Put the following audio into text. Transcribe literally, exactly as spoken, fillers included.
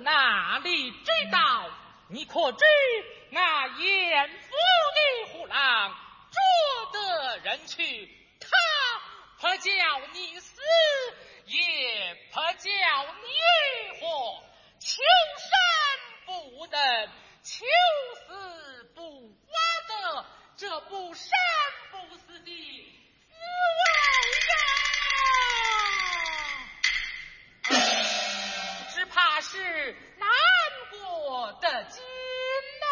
哪里知道？你可知那严府的虎狼捉得人去，他不叫你死，也不叫你活，求生不能，求死不挖的，这不生不死的死为人，只怕是难过的紧。